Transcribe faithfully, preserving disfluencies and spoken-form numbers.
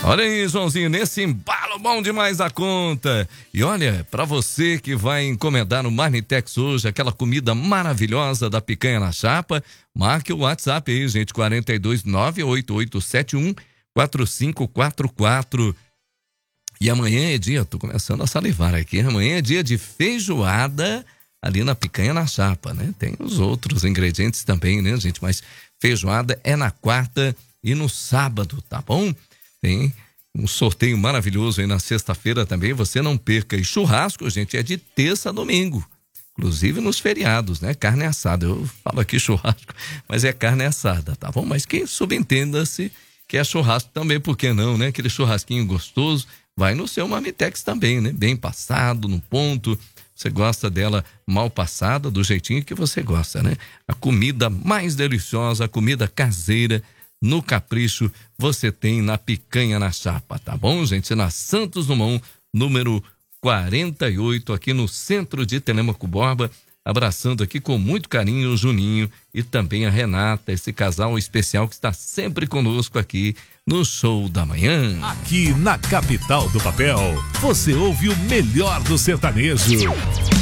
Olha aí, Joãozinho, nesse embalo bom demais a conta. E olha, para você que vai encomendar no Marmitex hoje aquela comida maravilhosa da picanha na chapa, marque o WhatsApp aí, gente, quatro dois nove, oito oito sete um, quatro cinco quatro quatro. E amanhã é dia, tô começando a salivar aqui, amanhã é dia de feijoada ali na picanha na chapa, né? Tem os outros ingredientes também, né, gente? Mas feijoada é na quarta e no sábado, tá bom? Tem um sorteio maravilhoso aí na sexta-feira também, você não perca. E churrasco, gente, é de terça a domingo, inclusive nos feriados, né? Carne assada, eu falo aqui churrasco, mas é carne assada, tá bom? Mas que subentenda-se que é churrasco também, por que não, né? Aquele churrasquinho gostoso, vai no seu Marmitex também, né? Bem passado, no ponto. Você gosta dela mal passada, do jeitinho que você gosta, né? A comida mais deliciosa, a comida caseira, no capricho, você tem na picanha na chapa, tá bom, gente? Na Santos Dumont, número quarenta e oito, aqui no centro de Telêmaco Borba. Abraçando aqui com muito carinho o Juninho e também a Renata, esse casal especial que está sempre conosco aqui no Show da Manhã. Aqui na capital do papel, você ouve o melhor do sertanejo.